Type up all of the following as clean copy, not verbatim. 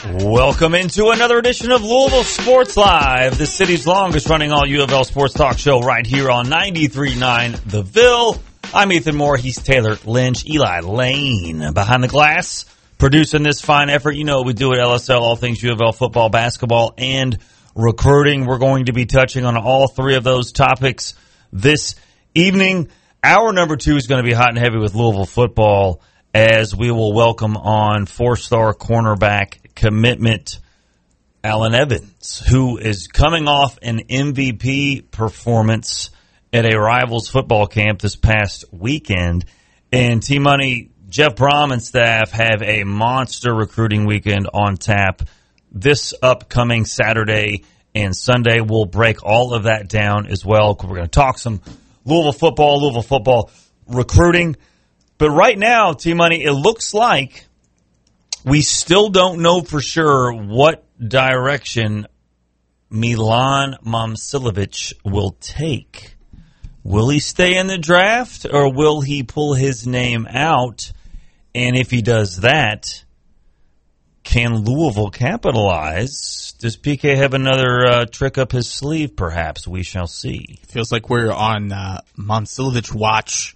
Welcome into another edition of Louisville Sports Live, the city's longest-running all U of L sports talk show right here on 93.9 The Ville. I'm Ethan Moore. He's Taylor Lynch. Eli Lane behind the glass, producing this fine effort. You know what we do at LSL, all things U of L football, basketball, and recruiting. We're going to be touching on all three of those topics this evening. Hour number 2 is going to be hot and heavy with Louisville football, as we will welcome on four-star cornerback commitment Allen Evans, who is coming off an MVP performance at a Rivals football camp this past weekend. And T-Money, Jeff Brom and staff have a monster recruiting weekend on tap this upcoming Saturday and Sunday. We'll break all of that down as well. We're going to talk some Louisville football recruiting. But right now, T-Money, it looks like we still don't know for sure what direction Milan Momcilovic will take. Will he stay in the draft, or will he pull his name out? And if he does that, can Louisville capitalize? Does PK have another trick up his sleeve, perhaps? We shall see. Feels like we're on Momcilovic watch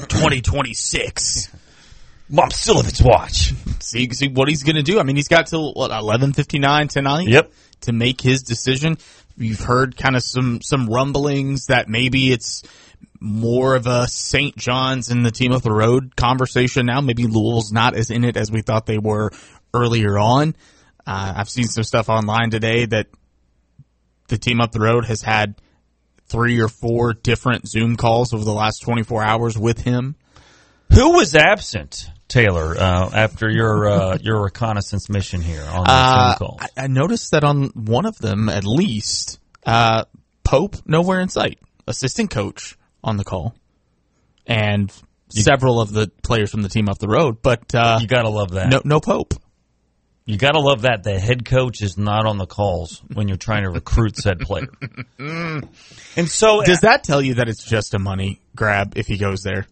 2026. Momcilovic watch. See what he's going to do. I mean, he's got till 11:59 tonight. Yep. To make his decision. You've heard kind of some rumblings that maybe it's more of a St. John's and the team up the road conversation now. Maybe Louisville's not as in it as we thought they were earlier on. I've seen some stuff online today that the team up the road has had 3 or 4 different Zoom calls over the last 24 hours with him. Who was absent, Taylor, after your reconnaissance mission here on the Zoom calls? I noticed that on one of them, at least, Pope, nowhere in sight. Assistant coach on the call. And several of the players from the team up the road. But you got to love that. No Pope. You got to love that. The head coach is not on the calls when you're trying to recruit said player. And so, does that tell you that it's just a money grab if he goes there?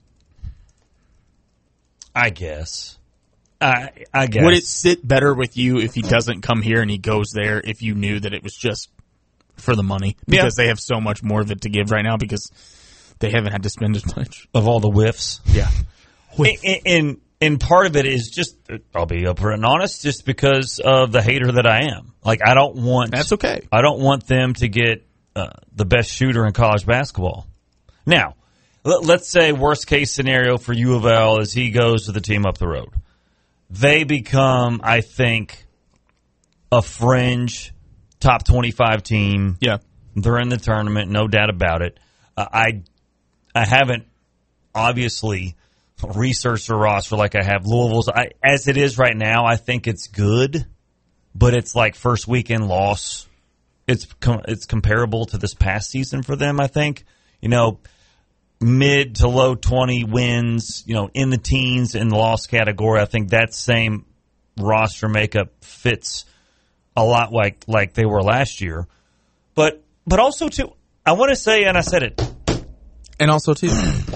I guess. I guess. Would it sit better with you if he doesn't come here and he goes there if you knew that it was just for the money? Because they have so much more of it to give right now because they haven't had to spend as much. Of all the whiffs? Yeah. And part of it is just, I'll be upfront and honest, just because of the hater that I am. Like, I don't want... That's okay. I don't want them to get the best shooter in college basketball. Now, let's say worst case scenario for U of L is he goes to the team up the road. They become, I think, a fringe top 25 team. Yeah. They're in the tournament, no doubt about it. I haven't obviously researched the roster like I have Louisville's. As it is right now, I think it's good, but it's like first weekend loss. It's comparable to this past season for them, I think. You know, mid to low 20 wins, you know, in the teens in the loss category. I think that same roster makeup fits a lot like they were last year. But also, too, I want to say, and I said it. And also, too.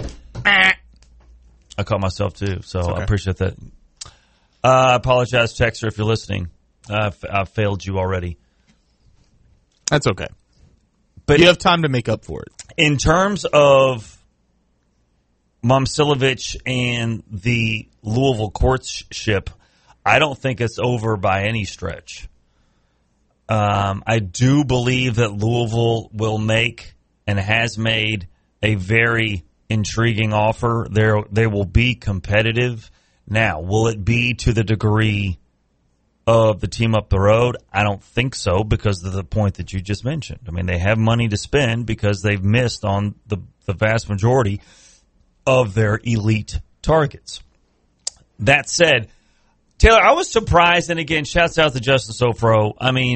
I caught myself, too, so okay. I appreciate that. I apologize, Texter, if you're listening. I've failed you already. That's okay. But you have time to make up for it. In terms of Momcilovic and the Louisville courtship, I don't think it's over by any stretch. I do believe that Louisville will make and has made a very intriguing offer. They will be competitive. Now, will it be to the degree of the team up the road? I don't think so because of the point that you just mentioned. I mean, they have money to spend because they've missed on the vast majority of their elite targets. That said, Taylor, I was surprised, and again, shouts out to Justin Sofro. I mean,